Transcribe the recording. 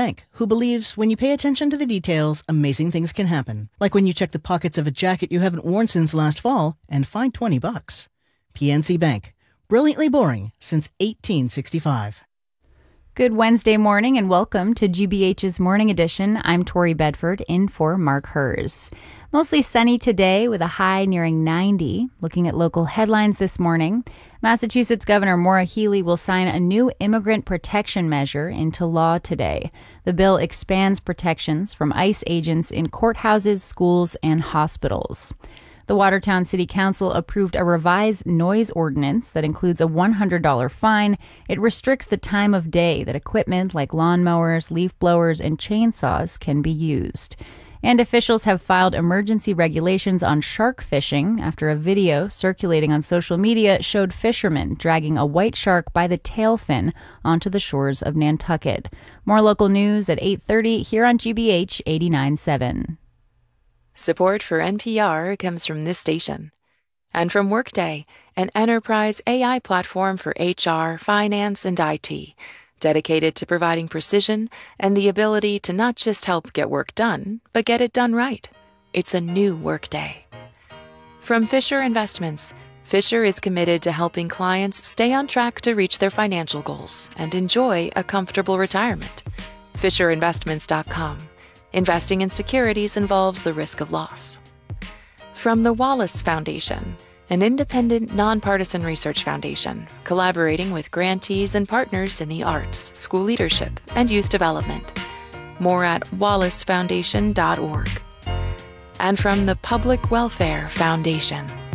Bank, who believes when you pay attention to the details, amazing things can happen. Like when you check the pockets of a jacket you haven't worn since last fall and find $20. PNC Bank. Brilliantly boring since 1865. Good Wednesday morning and welcome to GBH's Morning Edition. I'm Tori Bedford in for Mark Hers. Mostly sunny today with a high nearing 90. Looking at local headlines this morning, Massachusetts Governor Maura Healey will sign a new immigrant protection measure into law today. The bill expands protections from ICE agents in courthouses, schools, and hospitals. The Watertown City Council approved a revised noise ordinance that includes a $100 fine. It restricts the time of day that equipment like lawnmowers, leaf blowers, and chainsaws can be used. And officials have filed emergency regulations on shark fishing after a video circulating on social media showed fishermen dragging a white shark by the tail fin onto the shores of Nantucket. More local news at 8:30 here on GBH 89.7. Support for NPR comes from this station and from Workday, an enterprise AI platform for HR, finance, and IT, dedicated to providing precision and the ability to not just help get work done, but get it done right. It's a new Workday. From Fisher Investments, Fisher is committed to helping clients stay on track to reach their financial goals and enjoy a comfortable retirement. FisherInvestments.com. Investing in securities involves the risk of loss. From the Wallace Foundation, an independent, nonpartisan research foundation collaborating with grantees and partners in the arts, school leadership, and youth development. More at wallacefoundation.org. And from the Public Welfare Foundation,